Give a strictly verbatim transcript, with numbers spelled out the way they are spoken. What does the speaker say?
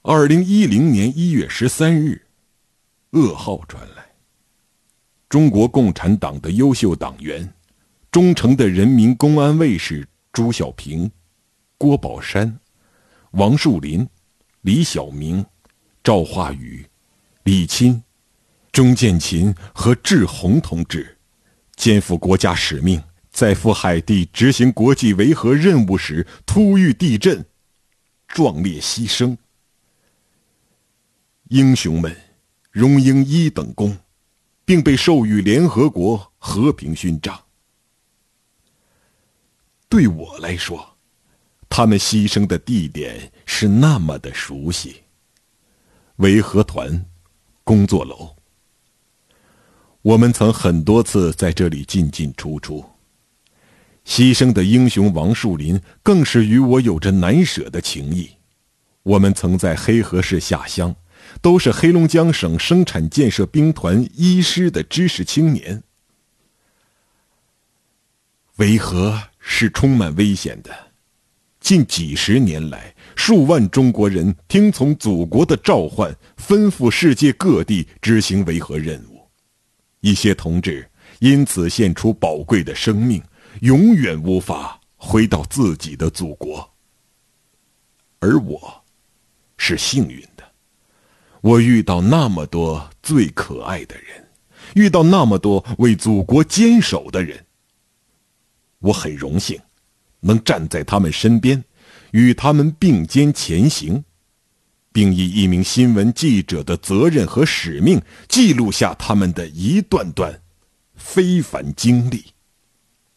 二零一零年一月十三日，噩耗传来：中国共产党的优秀党员、忠诚的人民公安卫士朱小平、郭宝山、王树林、李小明、赵化宇、李钦、钟建琴和志宏同志肩负国家使命，在赴海地执行国际维和任务时突遇地震，壮烈牺牲。英雄们荣膺一等功，并被授予联合国和平勋章。对我来说，他们牺牲的地点是那么的熟悉。维和团工作楼，我们曾很多次在这里进进出出。牺牲的英雄王树林更是与我有着难舍的情谊。我们曾在黑河市下乡，都是黑龙江省生产建设兵团一师的知识青年。维和是充满危险的，近几十年来，数万中国人听从祖国的召唤，奔赴世界各地执行维和任务。一些同志因此献出宝贵的生命，永远无法回到自己的祖国。而我是幸运的，我遇到那么多最可爱的人，遇到那么多为祖国坚守的人。我很荣幸能站在他们身边，与他们并肩前行，并以一名新闻记者的责任和使命，记录下他们的一段段非凡经历。